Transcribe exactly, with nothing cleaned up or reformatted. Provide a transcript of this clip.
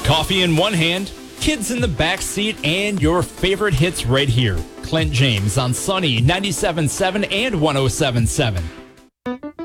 Coffee in one hand, kids in the back seat, and your favorite hits right here. Clint James on Sunny ninety-seven point seven and one oh seven point seven.